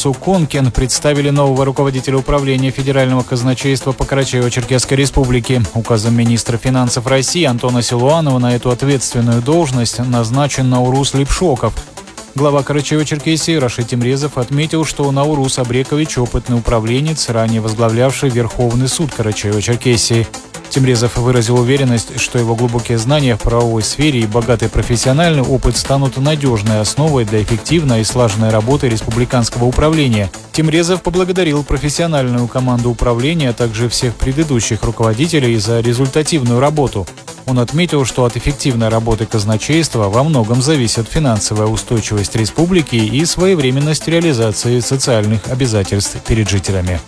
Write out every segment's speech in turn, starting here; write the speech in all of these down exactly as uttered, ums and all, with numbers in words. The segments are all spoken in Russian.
Суконкин представили нового руководителя управления Федерального казначейства по Карачаево-Черкесской Республике. Указом министра финансов России Антона Силуанова на эту ответственную должность назначен Наурус Липшоков. Глава Карачаево-Черкесии Рашид Темрезов отметил, что Наурус Абрекович – опытный управленец, ранее возглавлявший Верховный суд Карачаево-Черкесии. Темрезов выразил уверенность, что его глубокие знания в правовой сфере и богатый профессиональный опыт станут надежной основой для эффективной и слаженной работы республиканского управления. Темрезов поблагодарил профессиональную команду управления, а также всех предыдущих руководителей за результативную работу. Он отметил, что от эффективной работы казначейства во многом зависит финансовая устойчивость республики и своевременность реализации социальных обязательств перед жителями.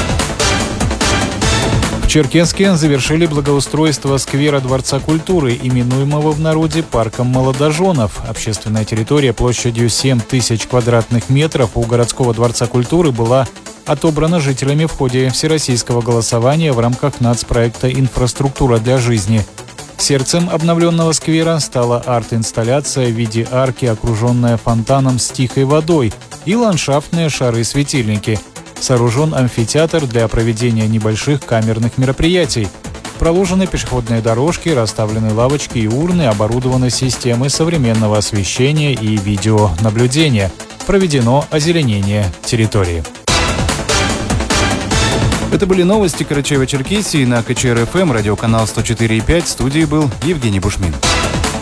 В Черкесске завершили благоустройство сквера Дворца культуры, именуемого в народе парком молодоженов. Общественная территория площадью семь тысяч квадратных метров у городского Дворца культуры была отобрана жителями в ходе всероссийского голосования в рамках нацпроекта «Инфраструктура для жизни». Сердцем обновленного сквера стала арт-инсталляция в виде арки, окруженная фонтаном с тихой водой, и ландшафтные шары-светильники. Сооружен амфитеатр для проведения небольших камерных мероприятий. Проложены пешеходные дорожки, расставлены лавочки и урны, оборудованы системой современного освещения и видеонаблюдения. Проведено озеленение территории. Это были новости Карачаево-Черкесии на ка че эр эф эм, радиоканал сто четыре и пять. В студии был Евгений Бушмин.